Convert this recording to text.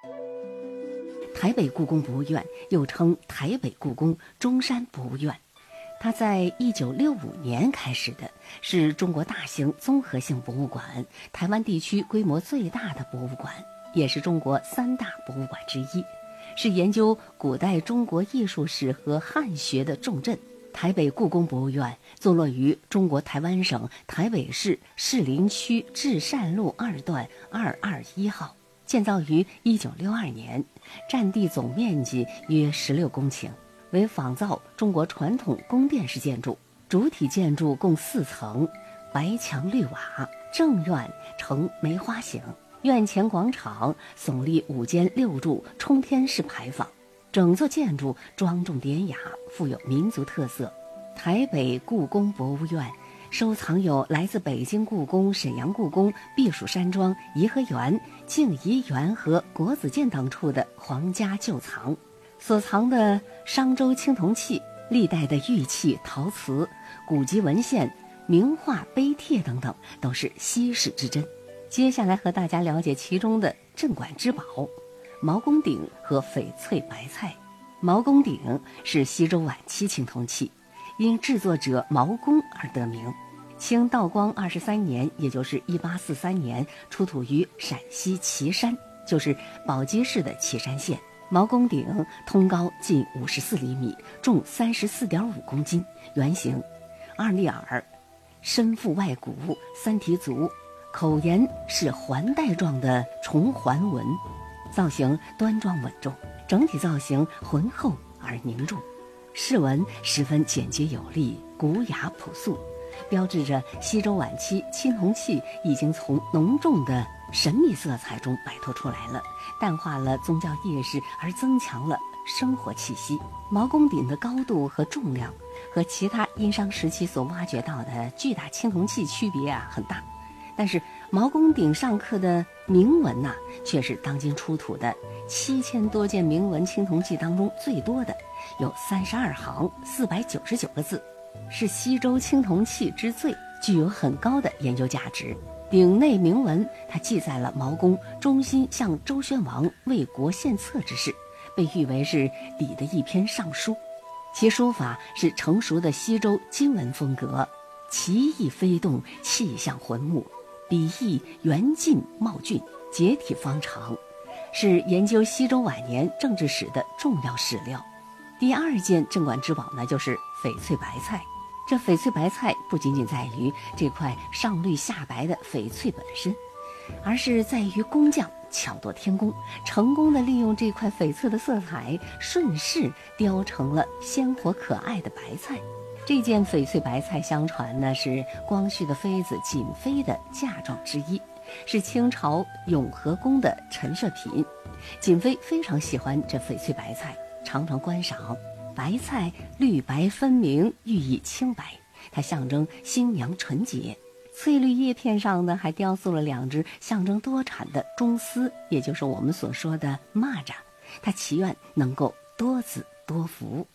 台北故宫博物院又称台北故宫中山博物院，它在1965年开始的，是中国大型综合性博物馆，台湾地区规模最大的博物馆，也是中国3大博物馆之一，是研究古代中国艺术史和汉学的重镇。台北故宫博物院坐落于中国台湾省台北市士林区至善路2段221号，建造于1962年，占地总面积约16公顷，为仿造中国传统宫殿式建筑，主体建筑共4层，白墙绿瓦，正院呈梅花形，院前广场耸立5间6柱冲天式牌坊，整座建筑庄重典雅，富有民族特色。台北故宫博物院收藏有来自北京故宫、沈阳故宫、避暑山庄、颐和园、静怡园和国子监等处的皇家旧藏，所藏的商周青铜器、历代的玉器、陶瓷、古籍文献、名画、碑帖等等，都是稀世之珍。接下来和大家了解其中的镇馆之宝毛公鼎和翡翠白菜。毛公鼎是西周晚期青铜器，因制作者毛公而得名。清道光23年，也就是1843年，出土于陕西岐山，就是宝鸡市的岐山县。毛公鼎通高近54厘米，重34.5公斤，圆形，2立耳，身腹外鼓，3提足，口沿是环带状的重环纹，造型端庄稳重，整体造型浑厚而凝重，饰纹十分简洁有力，古雅朴素，标志着西周晚期青铜器已经从浓重的神秘色彩中摆脱出来了，淡化了宗教意识，而增强了生活气息。毛公鼎的高度和重量和其他殷商时期所挖掘到的巨大青铜器区别很大，但是毛公鼎上刻的铭文却是当今出土的7000多件铭文青铜器当中最多的，有32行499个字，是西周青铜器之最，具有很高的研究价值。鼎内铭文它记载了毛公忠心向周宣王为国献策之事，被誉为是礼的一篇上书。其书法是成熟的西周金文风格，奇异飞动，气象浑穆，笔意圆劲茂峻，结体方长，是研究西周晚年政治史的重要史料。第2件镇馆之宝呢，就是翡翠白菜。这翡翠白菜不仅仅在于这块上绿下白的翡翠本身，而是在于工匠巧夺天工，成功的利用这块翡翠的色彩，顺势雕成了鲜活可爱的白菜。这件翡翠白菜相传呢是光绪的妃子瑾妃的嫁妆之一，是清朝永和宫的陈设品。瑾妃非常喜欢这翡翠白菜，常常观赏。白菜绿白分明，寓意清白，它象征新娘纯洁。翠绿叶片上呢还雕塑了2只象征多产的螽斯，也就是我们所说的蚂蚱，它祈愿能够多子多福。